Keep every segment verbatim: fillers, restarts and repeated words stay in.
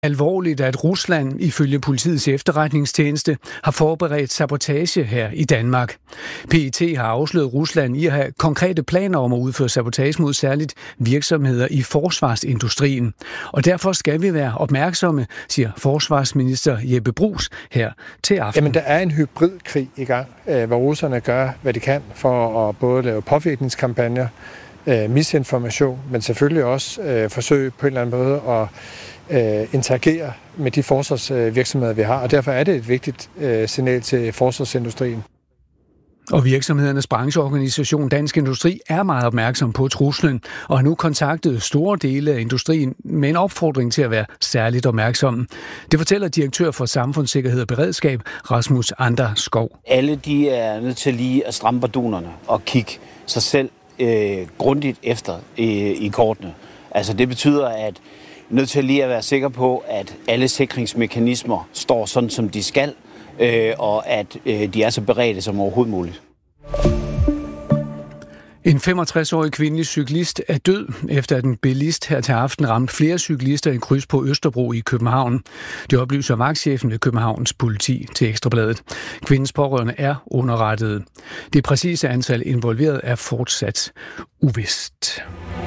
Alvorligt, at Rusland ifølge politiets efterretningstjeneste har forberedt sabotage her i Danmark. P E T har afsløret Rusland i at have konkrete planer om at udføre sabotage mod særligt virksomheder i forsvarsindustrien. Og derfor skal vi være opmærksomme, siger forsvarsminister Jeppe Bruus her til aften. Jamen, der er en hybridkrig i gang, hvor russerne gør, hvad de kan for at både lave påvirkningskampagner, misinformation, men selvfølgelig også øh, forsøge på en eller anden måde at øh, interagere med de forsvarsvirksomheder, vi har, og derfor er det et vigtigt øh, signal til forsvarsindustrien. Og virksomhedernes brancheorganisation Dansk Industri er meget opmærksom på truslen, og har nu kontaktet store dele af industrien med en opfordring til at være særligt opmærksomme. Det fortæller direktør for samfundssikkerhed og beredskab, Rasmus Ander Skov. Alle de er nødt til lige at stramme bardunerne og kigge sig selv øh, grundigt efter øh, i kortene. Altså det betyder, at nødt til lige at være sikker på, at alle sikringsmekanismer står sådan, som de skal, øh, og at øh, de er så beredte som overhovedet muligt. En femogtres-årig kvindelig cyklist er død, efter at en bilist her til aften ramte flere cyklister i en kryds på Østerbro i København. Det oplyser vagtchefen ved Københavns politi til Ekstrabladet. Kvindens pårørende er underrettet. Det præcise antal involveret er fortsat uvist.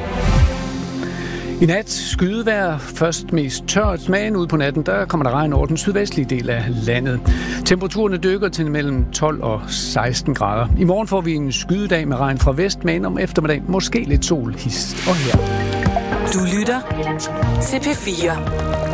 I nat skydevejr, først mest tørt, men ud på natten, der kommer der regn over den sydvestlige del af landet. Temperaturerne dykker til mellem tolv og seksten grader. I morgen får vi en skydedag med regn fra vest, men om eftermiddagen måske lidt sol hist og her. Du lytter til P fire.